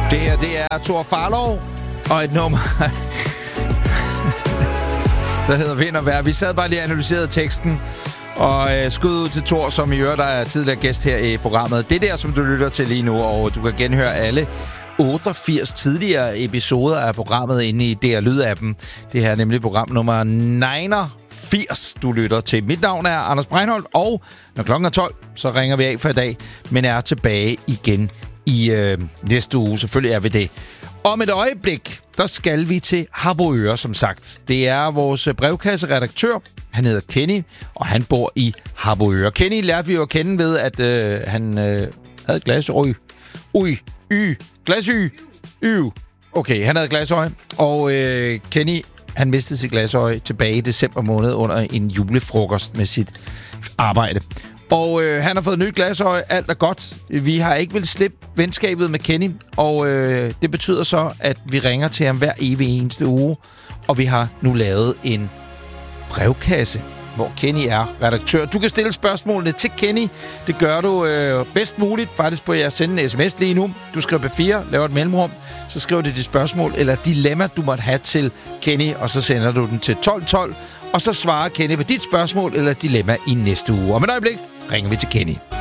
Det her, det er Thor Farlov og et nummer, der hedder Vind og Vejr. Vi sad bare lige og analyserede teksten, og skud ud til Thor, som i øvrigt er tidligere gæst her i programmet. Det der, som du lytter til lige nu, og du kan genhøre alle 88 tidligere episoder af programmet inde i DR Lyd-appen. Det her er nemlig program nummer 89, du lytter til. Mit navn er Anders Breinholt, og når klokken er 12, så ringer vi af for i dag, men er tilbage igen i næste uge. Selvfølgelig er vi det. Om et øjeblik, der skal vi til Harboøre, som sagt. Det er vores brevkasseredaktør. Han hedder Kenny, og han bor i Harboøre. Kenny lærte vi jo at kende ved, at han havde glasøje. Okay, han havde glasøje. Og Kenny, han mistede sit glasøje tilbage i december måned under en julefrokost med sit arbejde. Og han har fået nyt glasøje. Alt er godt. Vi har ikke vil slippe venskabet med Kenny. Og det betyder så, at vi ringer til ham hver evig eneste uge. Og vi har nu lavet en brevkasse, hvor Kenny er redaktør. Du kan stille spørgsmålene til Kenny. Det gør du bedst muligt faktisk på at sende en sms lige nu. Du skriver B4, laver et mellemrum. Så skriver du dit spørgsmål eller dilemma, du måtte have til Kenny. Og så sender du den til 1212. Og så svarer Kenny på dit spørgsmål eller dilemma i næste uge. Om et øjeblik ringer vi til Kenny.